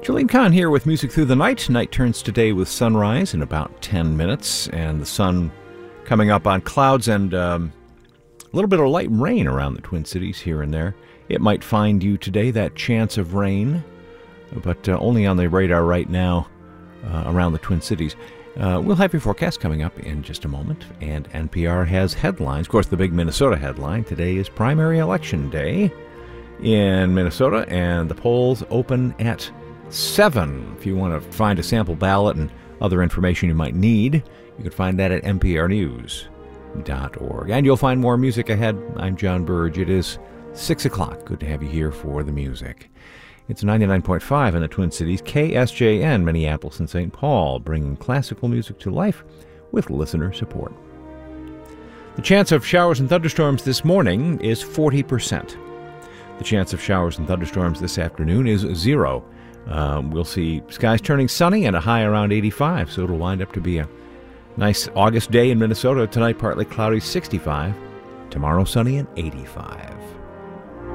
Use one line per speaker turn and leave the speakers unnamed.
Jolene Kahn here with Music Through the Night. Night turns today with sunrise in about 10 minutes, and the sun coming up on clouds and a little bit of light rain around the Twin Cities here and there. It might find you today, that chance of rain, but only on the radar right now around the Twin Cities. We'll have your forecast coming up in just a moment, and NPR has headlines. Of course, the big Minnesota headline today is primary election day in Minnesota, and the polls open at 7. If you want to find a sample ballot and other information you might need, you can find that at nprnews.org. And you'll find more music ahead. I'm John Burge. It is 6 o'clock. Good to have you here for the music. It's 99.5 in the Twin Cities, KSJN, Minneapolis and St. Paul, bringing classical music to life with listener support. The chance of showers and thunderstorms this morning is 40%. The chance of showers and thunderstorms this afternoon is 0. We'll see skies turning sunny and a high around 85, so it'll wind up to be a nice August day in Minnesota. Tonight, partly cloudy, 65. Tomorrow, sunny and 85.